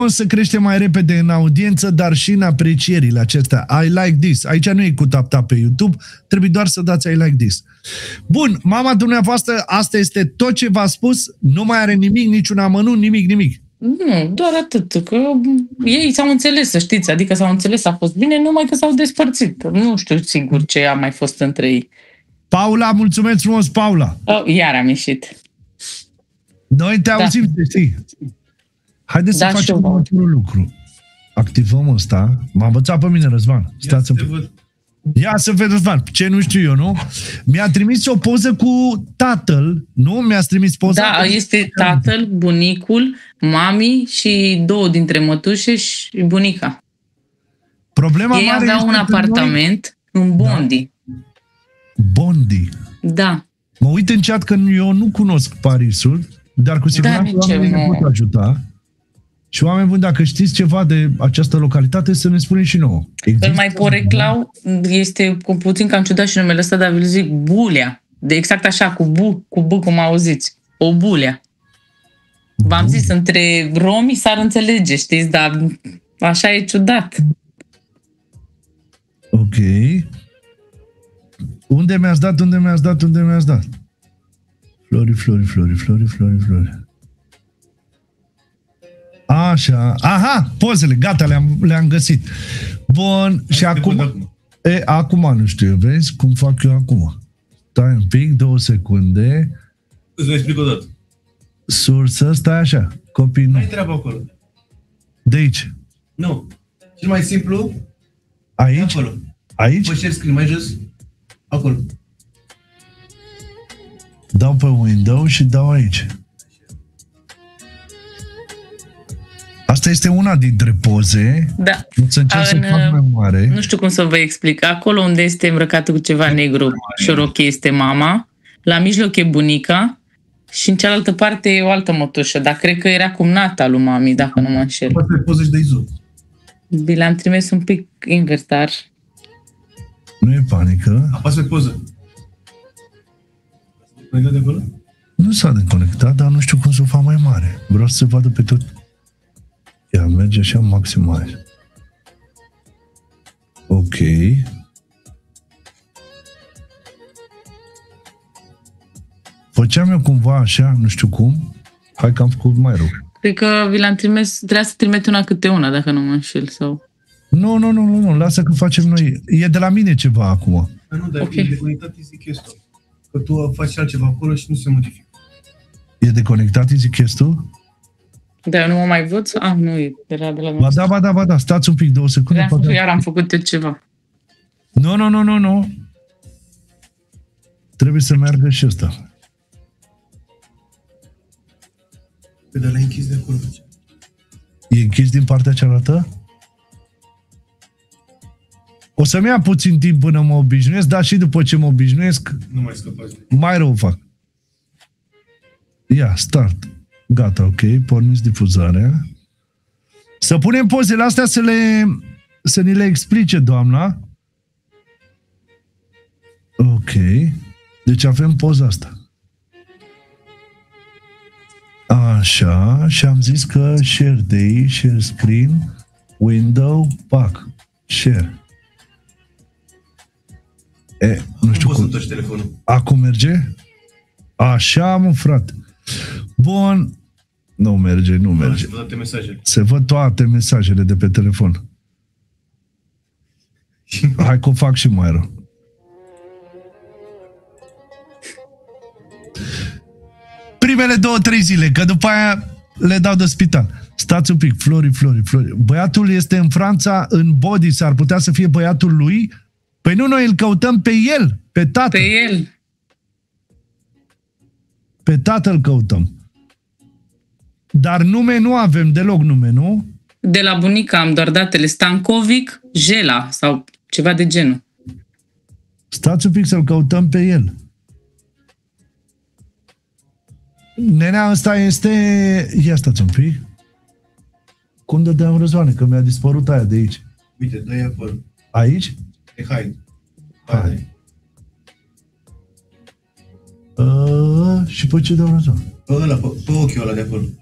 să crește mai repede în audiență, dar și în aprecierile acestea. I like this. Aici nu e cu tap-tap pe YouTube, trebuie doar să dați I like this. Bun, mama dumneavoastră, asta este tot ce v-a spus? Nu mai are nimic, niciun amănunt, nimic? Nu, doar atât, că ei s-au înțeles, să știți, adică s-au înțeles, a fost bine, numai că s-au despărțit. Nu știu sigur ce a mai fost între ei. Paula, mulțumesc frumos, Paula! Iar am ieșit. Noi te auzim, știi? Haideți să facem următorul lucru. Activăm ăsta. M-a învățat pe mine, Răzvan. Ia să văd, Răzvan. Ce nu știu eu, nu? Mi-a trimis o poză cu tatăl, nu? Mi-a trimis poza. Da, este tatăl, bunicul, mami și 2 dintre mătușe și bunica. Problema ei mare aveau un apartament în Bondi. Da. Bondi? Da. Mă uit în chat că eu nu cunosc Parisul, dar cu siguranță oamenii ne pot ajuta. Și oameni buni, dacă știți ceva de această localitate, să ne spuneți și nouă. Îl mai poreclau, este puțin cam ciudat și numele ăsta, dar vi-l zic Bulea. De exact așa, cu B, cum auziți. O Bulea. V-am zis, între romi s-ar înțelege, știți, dar așa e ciudat. Ok. Unde mi-ați dat? Flori. Așa. Aha, pozele, gata, le-am găsit. Bun, și acum... Acum nu știu, vezi cum fac eu acum. Stai un pic, 2 secunde. Îți mai explic o dată. Sursă, stai așa. Copii nu. Ai treaba acolo. De aici? Nu. Cel mai simplu... Aici? Acolo. Aici? Păi share screen, mai jos. Acolo. Dau pe Windows și dau aici. Asta este una dintre poze. Da. O să încerc să fac mai mare. Nu știu cum să vă explic. Acolo unde este îmbrăcată cu ceva negru și o rochie este mama, la mijloc e bunica și în cealaltă parte e o altă mătușă, dar cred că era cumnata lui mami, dacă nu mă înșel. Poate poze și de Izu. Vi le-am trimis un pic invers, dar... Nu e panică. Apasă pe poză. Conectat de acolo? Nu s-a deconectat, dar nu știu cum să o fac mai mare. Vreau să se vadă pe tot. Ia, merge așa maximal. Ok. Făceam eu cumva așa, nu știu cum. Hai că am făcut mai rău. Cred că vi l-am trimis, trebuia să trimite una câte una, dacă nu mă înșel, sau... Nu, lasă că facem noi. E de la mine ceva acum. Nu, dar e deconectat, îi zic chestia. Că tu faci altceva acolo și nu se modifică. E deconectat, îi zic chestia? Da, eu nu mă mai văd? Nu, e de la Ba da, stați un pic, 2 secunde. Iar am făcut eu ceva. Nu. Trebuie să meargă și ăsta. Pe de la închis de acolo. E închis din partea cealaltă? O să-mi ia puțin timp până mă obișnuiesc, dar și după ce mă obișnuiesc, nu mai scăpați. Mai rău fac. Ia, start. Gata, ok, porniți difuzarea. Să punem pozele astea să ni le explice doamna. Ok. Deci avem poza asta. Așa, și am zis că share day, share screen, window, pack, share. Nu știu cum. Acum merge? Așa, mă, frate. Bun. Nu merge. Se văd toate mesajele de pe telefon. Hai că o fac și mai rău. Primele 2-3 zile, că după aia le dau de spital. Stați un pic, Flori. Băiatul este în Franța, în Bodi, s-ar putea să fie băiatul lui? Păi nu, noi îl căutăm pe el, pe tată. Pe el. Pe tată îl căutăm. Dar nume nu avem deloc nume, nu? De la bunica am doar datele Stankovic, Jela sau ceva de genul. Stați un pic să-l căutăm pe el. Nenea ăsta este... Ia stați un pic. Cum dădeam, Răzvane? Că mi-a dispărut aia de aici. Uite, dă-i acolo. Aici? E hai. Și pe ce dau, Răzvane? Pe ochiul ăla de acolo.